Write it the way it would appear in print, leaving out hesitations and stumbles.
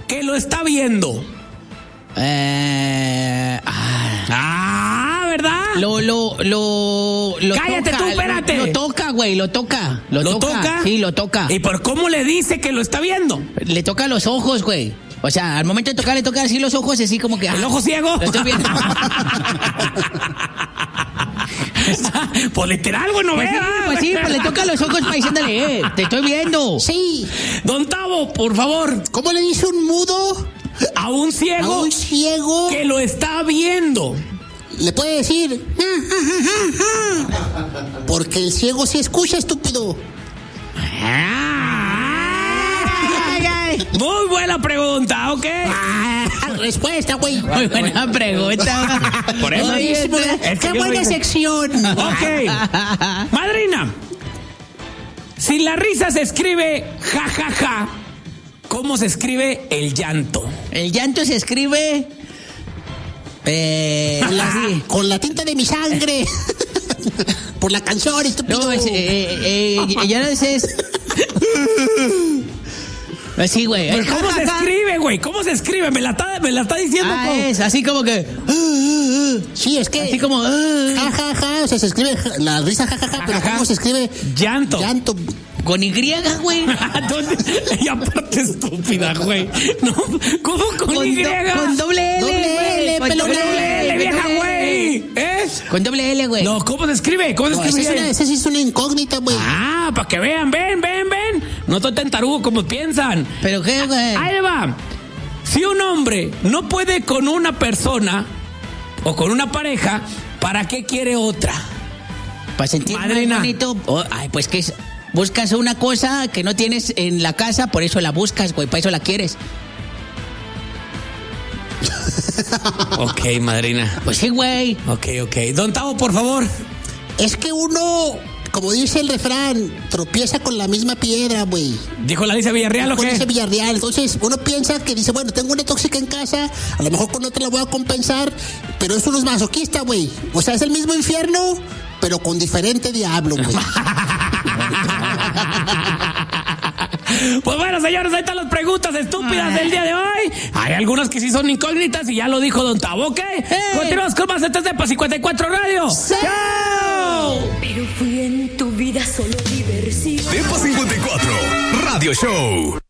que lo está viendo. ¿Verdad? Cállate toca, tú, espérate. Lo toca, güey, lo toca. ¿Lo toca? Sí, lo toca. ¿Y por cómo le dice que lo está viendo? Le toca los ojos, güey. O sea, al momento de tocar, le toca así los ojos, así como que... ¿El ojo ciego? Lo estoy viendo. Pues literal, güey, no ve. Pues le toca los ojos para diciéndole, te estoy viendo. Sí. Don Tavo, por favor. ¿Cómo le dice un mudo? A un ciego. A un ciego. Que lo está viendo. Le puede decir... Porque el ciego se escucha, estúpido. Muy buena pregunta, ¿ok? Respuesta, güey. Muy buena pregunta. Por eso qué buena sección. Ok. Madrina, si la risa se escribe jajaja, ¿cómo se escribe el llanto? El llanto se escribe... con la tinta de mi sangre. Por la canción, estúpido. No, ya no es... Así, güey. Pues, ¿cómo se escribe, güey? ¿Cómo se escribe? Me la está diciendo. Es así como que... Sí, es que... Así como... Ja. O sea, se escribe la risa jajaja, pero ¿cómo se escribe? Llanto. Con Y, güey. Y aparte estúpida, güey. No, ¿cómo con Y? Con doble L. Con doble L, vieja, güey. Con doble L, güey. No, ¿cómo se escribe? Esa sí es una incógnita, güey. Para que vean, ven. No estoy tan tarugo como piensan. ¿Pero qué, güey? Ahí va. Si un hombre no puede con una persona o con una pareja, ¿para qué quiere otra? Para sentir más bonito. Pues que buscas una cosa que no tienes en la casa, por eso la buscas, güey, para eso la quieres. Ok, madrina. Pues sí, güey. Ok. Don Tavo, por favor. Es que uno, como dice el refrán, tropieza con la misma piedra, güey. ¿Dijo la Alicia Villarreal o qué? Dice Villarreal. Entonces, uno piensa que dice, bueno, tengo una tóxica en casa, a lo mejor con otra la voy a compensar, pero eso no es masoquista, güey. O sea, es el mismo infierno, pero con diferente diablo, güey. Pues bueno, señores, ahí están las preguntas estúpidas del día de hoy. Hay algunas que sí son incógnitas y ya lo dijo Don Tavo, ¿ok? Continuamos con más de Tepa 54 Radio. ¡Sí! ¡Chao! Pero fui en tu vida solo diversión. Tepa 54 Radio Show.